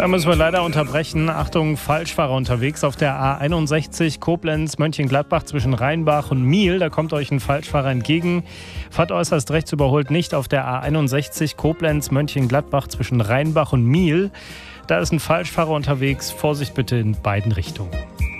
Da müssen wir leider unterbrechen. Achtung, Falschfahrer unterwegs auf der A61 Koblenz-Mönchengladbach zwischen Rheinbach und Miel. Da kommt euch ein Falschfahrer entgegen. Fahrt äußerst rechts, überholt nicht auf der A61 Koblenz-Mönchengladbach zwischen Rheinbach und Miel. Da ist ein Falschfahrer unterwegs. Vorsicht bitte in beiden Richtungen.